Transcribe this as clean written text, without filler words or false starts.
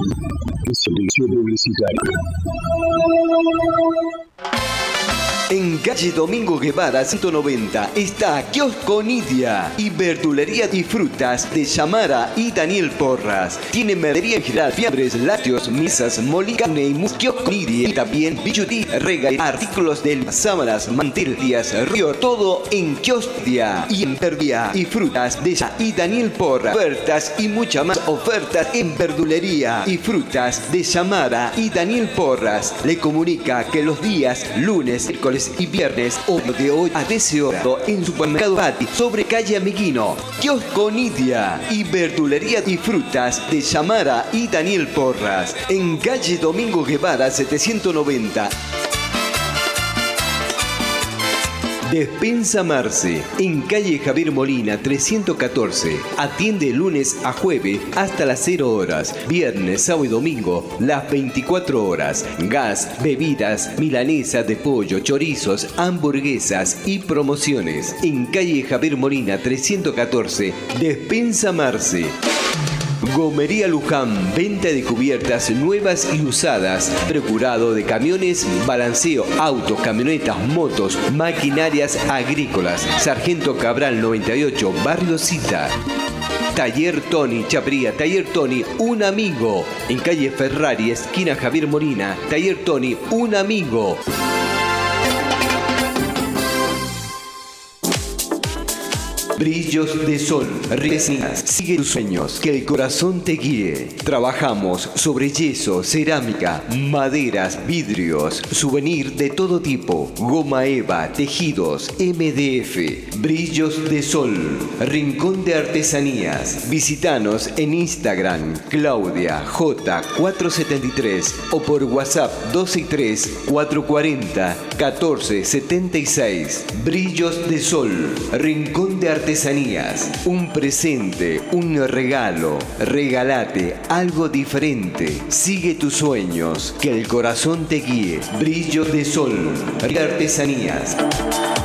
Servicio publicitario. En calle Domingo Guevara 190 está Kiosco Nidia y verdulería y frutas de Yamara y Daniel Porras. Tiene mercería en general, fiambres, lácteos, misas, molicane y Kiosco Nidia. Y también bijutería, regal, artículos de sábanas, mantillas, río, todo en Kiosco Nidia. Y en verdulería y frutas de Yamara y Daniel Porras. Ofertas y muchas más ofertas en verdulería y frutas de Yamara y Daniel Porras. Le comunica que los días lunes, miércoles y viernes, o de 8 a 13 horas, en Supermercado Pati, sobre calle Amiguino, Kiosco Nidia y verdulería y frutas de Yamara y Daniel Porras, en calle Domingo Guevara 790. Despensa Marce, en calle Javier Molina 314. Atiende lunes a jueves hasta las 0 horas. Viernes, sábado y domingo, las 24 horas. Gas, bebidas, milanesa de pollo, chorizos, hamburguesas y promociones. En calle Javier Molina 314. Despensa Marce. Gomería Luján, venta de cubiertas nuevas y usadas, procurado de camiones, balanceo, autos, camionetas, motos, maquinarias agrícolas. Sargento Cabral 98, Barrio Cita. Taller Tony, Chapría, Taller Tony, un amigo. En calle Ferrari, esquina Javier Molina, Taller Tony, un amigo. Brillos de Sol, resinas, sigue tus sueños, que el corazón te guíe. Trabajamos sobre yeso, cerámica, maderas, vidrios, souvenir de todo tipo, goma eva, tejidos, MDF. Brillos de Sol, Rincón de Artesanías. Visítanos en Instagram, Claudia J473 o por WhatsApp 263 440 1476. Brillos de Sol, Rincón de Artesanías. Un presente, un regalo. Regálate algo diferente. Sigue tus sueños, que el corazón te guíe. Brillos de Sol, Artesanías.